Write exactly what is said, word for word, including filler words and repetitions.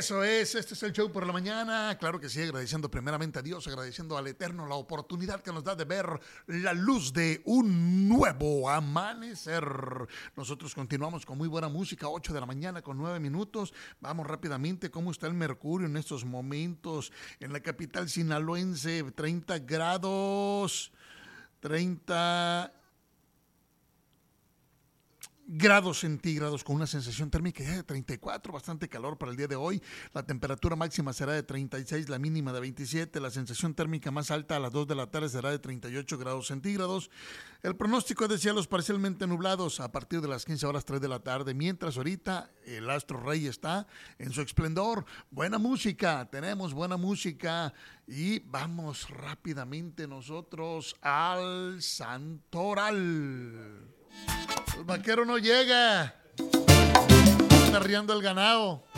Eso es, este es el show por la mañana. Claro que sí, agradeciendo primeramente a Dios, agradeciendo al Eterno la oportunidad que nos da de ver la luz de un nuevo amanecer. Nosotros continuamos con muy buena música, ocho de la mañana con nueve minutos. Vamos rápidamente, ¿cómo está el mercurio en estos momentos? En la capital sinaloense, treinta grados, treinta grados centígrados con una sensación térmica de treinta y cuatro, bastante calor para el día de hoy. La temperatura máxima será de treinta y seis, la mínima de veintisiete, la sensación térmica más alta a las dos de la tarde será de treinta y ocho grados centígrados. El pronóstico es de cielos parcialmente nublados a partir de las quince horas tres de la tarde, mientras ahorita el astro rey está en su esplendor. Buena música, tenemos buena música y vamos rápidamente nosotros al Santoral. El vaquero no llega, está arriando el ganado.